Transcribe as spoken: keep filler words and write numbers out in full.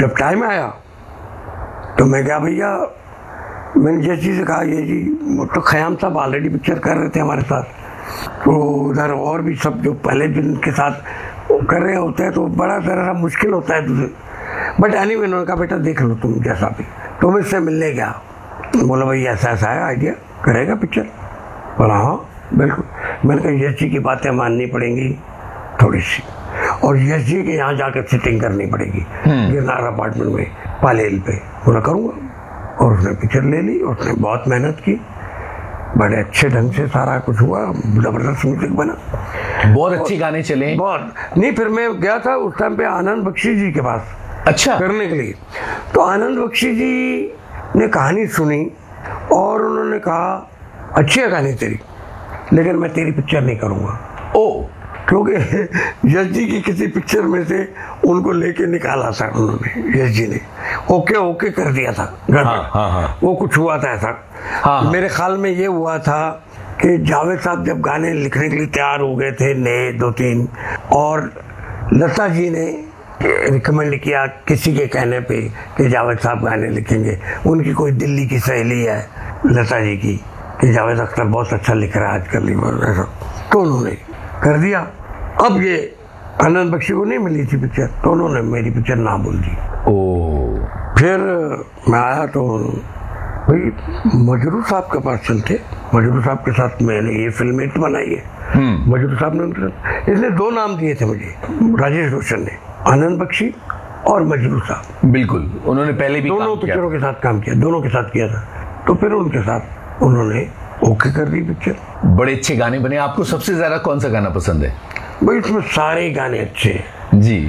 जब टाइम आया तो मैं क्या भैया, मैंने जैसी से कहा ये जी, तो खयाम साहब ऑलरेडी पिक्चर कर रहे थे हमारे साथ, तो उधर और भी सब जो पहले दिन के साथ कर रहे होते हैं तो बड़ा ज़रा मुश्किल होता है तुझे। बट एनी वे उन्होंने कहा बेटा देख लो तुम जैसा भी, तुम इससे मिलने गया, बोला भाई ऐसा ऐसा है आइडिया, करेगा पिक्चर? बोला हाँ बिल्कुल। मैंने कहा यश जी की बातें माननी पड़ेंगी थोड़ी सी, और यश जी के यहाँ जाकर सिटिंग करनी पड़ेगी गिरनार अपार्टमेंट में पालेल पे। बोला करूँगा, और उसने पिक्चर ले ली, उसने बहुत मेहनत की, बड़े अच्छे ढंग से सारा कुछ हुआ, जबरदस्त म्यूजिक बना, बहुत अच्छे गाने चले। बहुत नहीं, फिर मैं गया था उस टाइम पे आनंद बख्शी जी के पास अच्छा करने के लिए, तो आनंद बख्शी जी ने कहानी सुनी और उन्होंने कहा अच्छी है कहानी तेरी, लेकिन मैं तेरी पिक्चर नहीं करूँगा। ओ, क्योंकि यश जी की किसी पिक्चर में से उनको लेके निकाला था उन्होंने, यश जी ने ओके ओके कर दिया था गड़बड़। हाँ, हाँ, हाँ। वो कुछ हुआ था ऐसा। हाँ, हाँ। मेरे ख्याल में ये हुआ था कि जावेद साहब जब गाने लिखने के लिए तैयार हो गए थे नए दो तीन, और लता जी ने रिकमेंड किया किसी के कहने पे कि जावेद साहब गाने लिखेंगे, उनकी कोई दिल्ली की सहेली है लता जी की कि जावेद अख्तर बहुत अच्छा लिख रहा है आजकल, ऐसा, तो उन्होंने कर दिया। अब ये आनंद बख्शी को नहीं मिली थी पिक्चर, तो उन्होंने मेरी पिक्चर ना बोल दी। ओ, फिर मैं आया तो भाई मजरू साहब के पास चलते, मजरू साहब के साथ मैंने ये फिल्म हिट बनाई है। मजरू साहब ने इसने दो नाम दिए थे मुझे, राजेश रोशन ने, आनंद बख्शी और मजरू साहब। बिल्कुल, उन्होंने पहले भी दोनों पिक्चरों के साथ काम किया, दोनों के साथ किया था, तो फिर उनके साथ उन्होंने ओके कर दी पिक्चर। बड़े अच्छे गाने बने। आपको सबसे ज्यादा कौन सा गाना पसंद है? भाई इसमें सारे गाने अच्छे हैं जी।